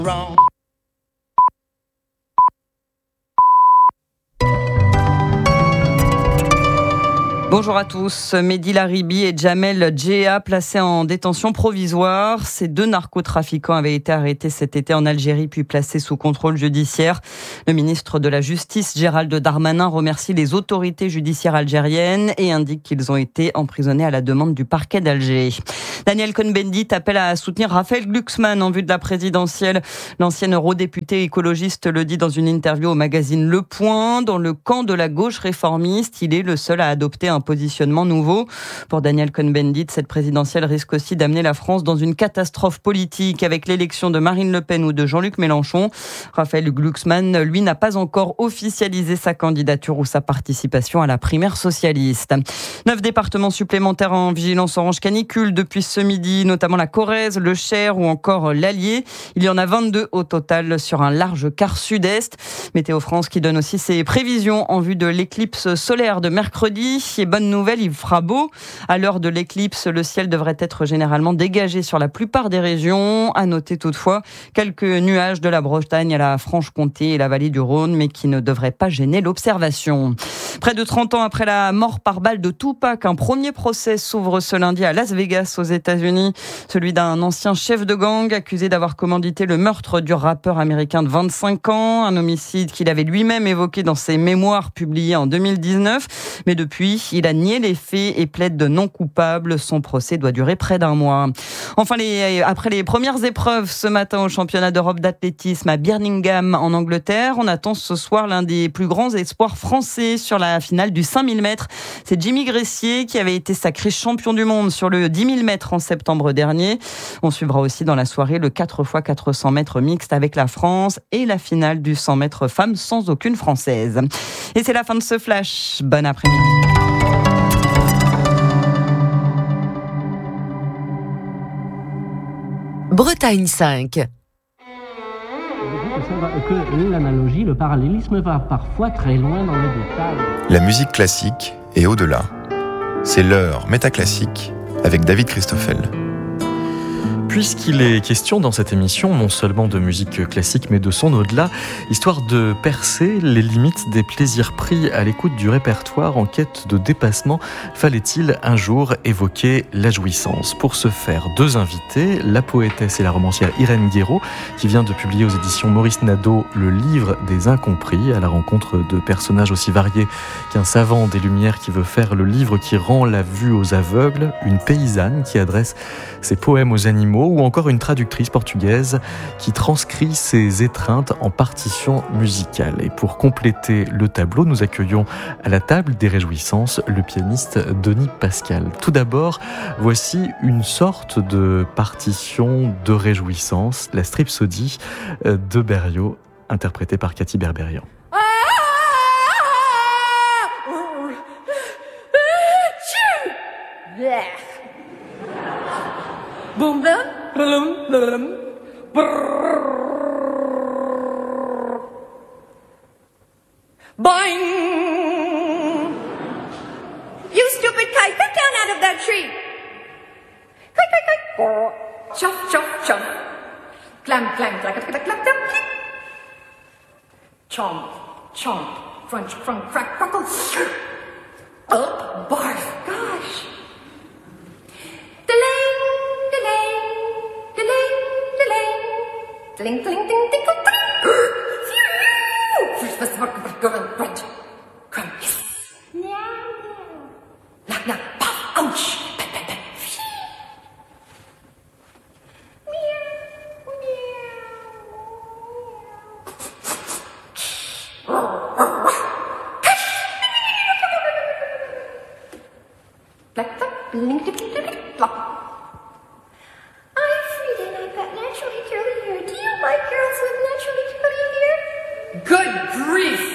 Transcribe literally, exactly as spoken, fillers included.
Bonjour à tous. Mehdi Laribi et Jamel Djea placés en détention provisoire. Ces deux narcotrafiquants avaient été arrêtés cet été en Algérie puis placés sous contrôle judiciaire. Le ministre de la Justice, Gérald Darmanin, remercie les autorités judiciaires algériennes et indique qu'ils ont été emprisonnés à la demande du parquet d'Alger. Daniel Cohn-Bendit appelle à soutenir Raphaël Glucksmann en vue de la présidentielle. L'ancien eurodéputé écologiste le dit dans une interview au magazine Le Point. Dans le camp de la gauche réformiste, il est le seul à adopter un positionnement nouveau. Pour Daniel Cohn-Bendit, cette présidentielle risque aussi d'amener la France dans une catastrophe politique avec l'élection de Marine Le Pen ou de Jean-Luc Mélenchon. Raphaël Glucksmann, lui, n'a pas encore officialisé sa candidature ou sa participation à la primaire socialiste. Neuf départements supplémentaires en vigilance orange canicule depuis ce midi, notamment la Corrèze, le Cher ou encore l'Allier. Il y en a vingt-deux au total sur un large quart sud-est. Météo France qui donne aussi ses prévisions en vue de l'éclipse solaire de mercredi. Et bonne nouvelle, il fera beau. À l'heure de l'éclipse, le ciel devrait être généralement dégagé sur la plupart des régions. À noter toutefois quelques nuages de la Bretagne à la Franche-Comté et la vallée du Rhône, mais qui ne devraient pas gêner l'observation. Près de trente ans après la mort par balle de Tupac, un premier procès s'ouvre ce lundi à Las Vegas, aux États-Unis. Celui d'un ancien chef de gang accusé d'avoir commandité le meurtre du rappeur américain de vingt-cinq ans. Un homicide qu'il avait lui-même évoqué dans ses mémoires publiés en deux mille dix-neuf. Mais depuis, il a nié les faits et plaide de non coupable. Son procès doit durer près d'un mois. Enfin, les, après les premières épreuves ce matin au championnat d'Europe d'athlétisme à Birmingham en Angleterre, on attend ce soir l'un des plus grands espoirs français sur la finale du cinq mille mètres. C'est Jimmy Gressier qui avait été sacré champion du monde sur le dix mille mètres en septembre dernier. On suivra aussi dans la soirée le quatre fois quatre cents mètres mixte avec la France et la finale du cent mètres femmes sans aucune française. Et c'est la fin de ce flash. Bon après-midi. Bretagne cinq. Que l'analogie, le parallélisme va parfois très loin dans les détails. La musique classique et au-delà. C'est l'heure métaclassique avec David Christoffel. Puisqu'il est question dans cette émission non seulement de musique classique mais de son au-delà, histoire de percer les limites des plaisirs pris à l'écoute du répertoire en quête de dépassement, fallait-il un jour évoquer la jouissance. Pour ce faire, deux invités, la poétesse et la romancière Irène Guéraud, qui vient de publier aux éditions Maurice Nadeau le livre des incompris, à la rencontre de personnages aussi variés qu'un savant des Lumières qui veut faire le livre qui rend la vue aux aveugles, une paysanne qui adresse ses poèmes aux animaux, ou encore une traductrice portugaise qui transcrit ses étreintes en partition musicale. Et pour compléter le tableau, nous accueillons à la table des réjouissances le pianiste Denis Pascal. Tout d'abord, voici une sorte de partition de réjouissance, la Stripsodie de Berriot, interprétée par Cathy Berberian. Boom, boom, boom, boom, boing! You stupid kite, get down out of that tree! Kite, kite, kite! Chuff, chuff, chuff! Clam, clam, clack, clack, clack, clack, clack! Chomp, chomp, crunch, crunk, crack, crackle! Up, barf, gosh! Tling, tling, ting, ting, ting. First, first, first, first, first, crunch, crunch. Knock, knock, pop, ouch. Pet, pet, pet. Black, black, blink, blink, blink, blink, blink. Good grief!